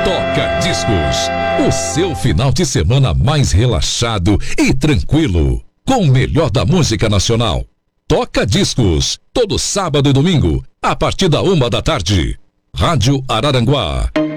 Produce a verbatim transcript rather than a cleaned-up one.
Toca Discos, o seu final de semana mais relaxado e tranquilo, com o melhor da música nacional. Toca Discos, todo sábado e domingo, a partir da uma da tarde. Rádio Araranguá.